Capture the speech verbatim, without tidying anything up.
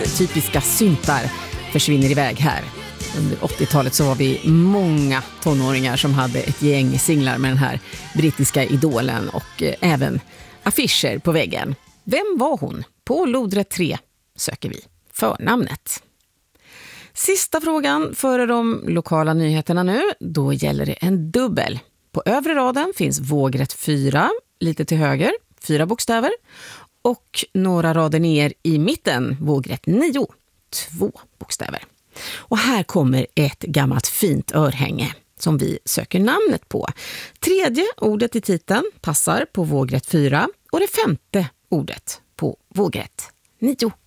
Typiska syntar försvinner iväg här. Under åttiotalet så var vi många tonåringar som hade ett gäng singlar med den här brittiska idolen och eh, även affischer på väggen. Vem var hon? På lodrätt tre söker vi förnamnet. Sista frågan före de lokala nyheterna nu. Då gäller det en dubbel. På övre raden finns vågrätt fyra, lite till höger, fyra bokstäver. Och några rader ner i mitten, vågrätt nio, två bokstäver. Och här kommer ett gammalt fint örhänge som vi söker namnet på. Tredje ordet i titeln passar på vågrätt fyra och det femte ordet på vågrätt nio.